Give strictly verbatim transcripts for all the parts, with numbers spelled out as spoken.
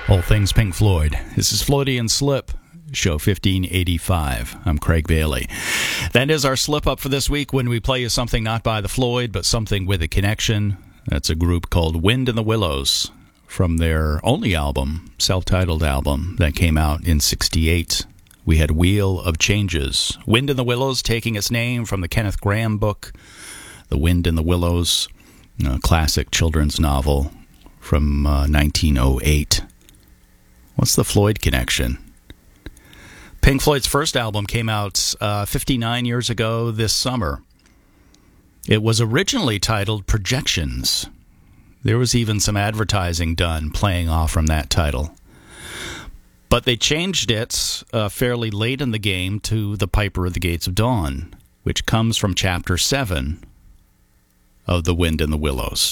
All things Pink Floyd. This is Floydian Slip, show fifteen eighty-five. I'm Craig Bailey. That is our slip-up for this week when we play you something not by the Floyd, but something with a connection. That's a group called Wind in the Willows from their only album, self-titled album, that came out in sixty-eight. We had Wheel of Changes. Wind in the Willows taking its name from the Kenneth Grahame book, The Wind in the Willows, a classic children's novel from uh, nineteen oh eight. What's the Floyd connection? Pink Floyd's first album came out uh, fifty-nine years ago this summer. It was originally titled Projections. There was even some advertising done playing off from that title. But they changed it uh, fairly late in the game to The Piper of the Gates of Dawn, which comes from Chapter seven of The Wind in the Willows.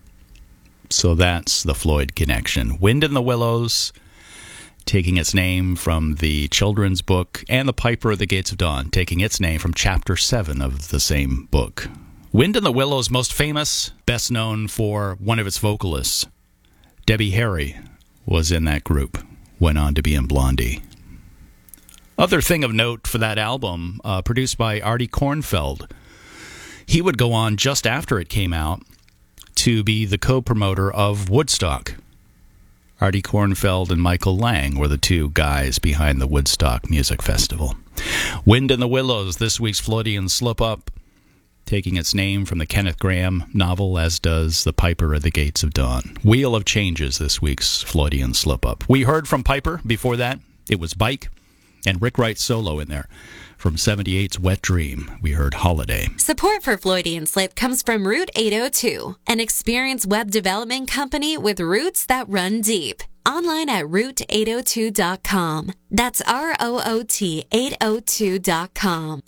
So that's the Floyd connection. Wind in the Willows, taking its name from the children's book, and The Piper of the Gates of Dawn, taking its name from Chapter seven of the same book. Wind in the Willows, most famous, best known for one of its vocalists. Debbie Harry was in that group, went on to be in Blondie. Other thing of note for that album, uh, produced by Artie Kornfeld. He would go on just after it came out to be the co-promoter of Woodstock. Artie Kornfeld and Michael Lang were the two guys behind the Woodstock Music Festival. Wind in the Willows, this week's Floydian slip-up, taking its name from the Kenneth Grahame novel, as does The Piper at the Gates of Dawn. Wheel of Changes, this week's Floydian slip-up. We heard from Piper before that. It was Bike, and Rick Wright's solo in there. From seventy-eight's Wet Dream, we heard Holiday. Support for Floydian Slip comes from Route eight oh two, an experienced web development company with roots that run deep. Online at route eight oh two dot com. That's R O O T eight oh two dot com.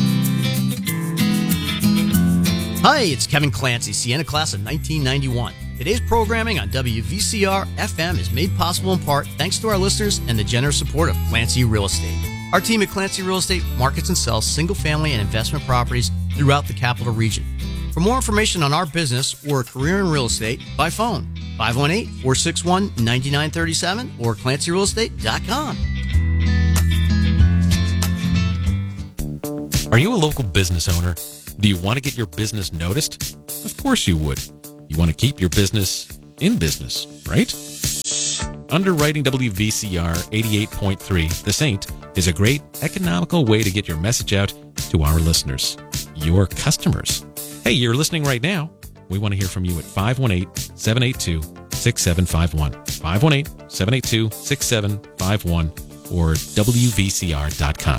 Hi, it's Kevin Clancy, Sienna Class of nineteen ninety-one. Today's programming on W V C R F M is made possible in part thanks to our listeners and the generous support of Clancy Real Estate. Our team at Clancy Real Estate markets and sells single-family and investment properties throughout the capital region. For more information on our business or a career in real estate, by phone, five one eight, four six one, nine nine three seven or clancy real estate dot com. Are you a local business owner? Do you want to get your business noticed? Of course you would. You want to keep your business in business, right? Underwriting W V C R eighty-eight point three, The Saint, is a great economical way to get your message out to our listeners, your customers. Hey, you're listening right now. We want to hear from you at five one eight, seven eight two, six seven five one, five one eight, seven eight two, six seven five one, or W V C R dot com.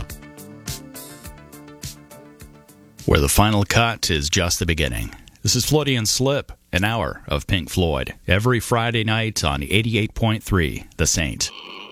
Where the final cut is just the beginning. This is Floydian Slip, an hour of Pink Floyd, every Friday night on eighty-eight point three, The Saint.